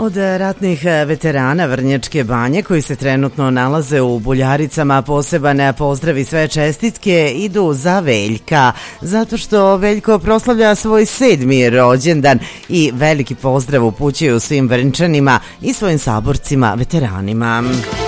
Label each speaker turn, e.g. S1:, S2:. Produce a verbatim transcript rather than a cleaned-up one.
S1: Od ratnih veterana Vrnjačke Banje koji se trenutno nalaze u Buljaricama poseban pozdrav i sve čestitke idu za Veljka, zato što Veljko proslavlja svoj sedmi rođendan i veliki pozdrav upućuju svim Vrnčanima i svojim saborcima veteranima.